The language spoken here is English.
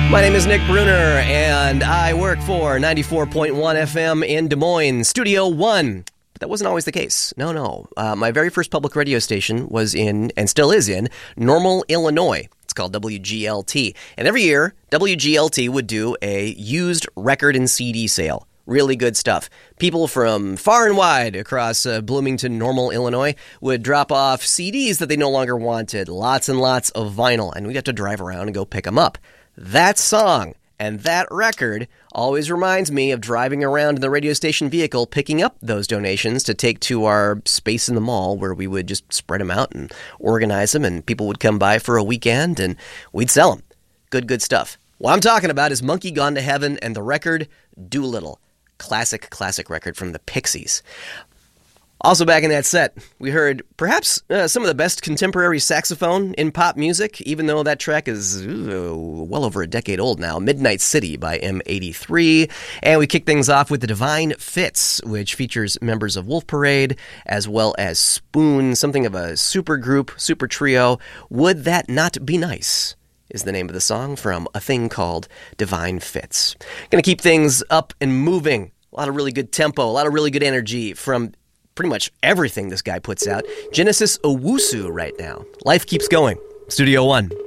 My name is Nick Bruner, and I work for 94.1 FM in Des Moines, Studio One. But that wasn't always the case. No. My very first public radio station was in, and still is in, Normal, Illinois. It's called WGLT. And every year, WGLT would do a used record and CD sale. Really good stuff. People from far and wide across Bloomington, Normal, Illinois would drop off CDs that they no longer wanted. Lots and lots of vinyl. And we'd have to drive around and go pick them up. That song and that record always reminds me of driving around in the radio station vehicle, picking up those donations to take to our space in the mall where we would just spread them out and organize them, and people would come by for a weekend and we'd sell them. Good stuff. What I'm talking about is Monkey Gone to Heaven and the record Doolittle. Classic record from the Pixies. Also back in that set, we heard perhaps some of the best contemporary saxophone in pop music, even though that track is well over a decade old now, Midnight City by M83. And we kick things off with The Divine Fits, which features members of Wolf Parade, as well as Spoon, something of a super group, super trio. Would That Not Be Nice is the name of the song from a thing called Divine Fits. Gonna keep things up and moving. A lot of really good tempo, a lot of really good energy from pretty much everything this guy puts out. Genesis Owusu right now. Life keeps going. Studio One.